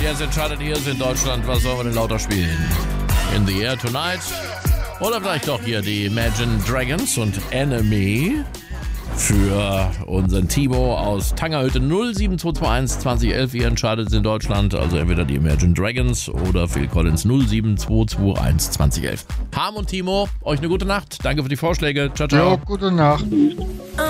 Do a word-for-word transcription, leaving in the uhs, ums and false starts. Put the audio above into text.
jetzt entscheidet ihr es in Deutschland, was sollen wir denn lauter spielen? In the Air Tonight? Oder vielleicht doch hier die Imagine Dragons und Enemy für unseren Timo aus Tangerhütte null sieben zwei zwei eins zwanzig elf. Ihr entscheidet es in Deutschland, also entweder die Imagine Dragons oder Phil Collins null sieben zwei zwei eins zwanzig elf. Harm und Timo, euch eine gute Nacht. Danke für die Vorschläge. Ciao, ciao. Ja, gute Nacht.